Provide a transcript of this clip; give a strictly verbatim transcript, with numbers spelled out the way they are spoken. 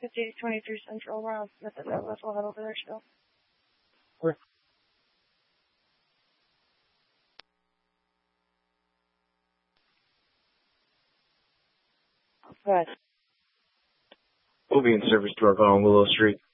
fifty twenty-three Central, around Smith and Douglas. We'll head over there still. Where? Go ahead. We'll be in service to our call on Willow Street.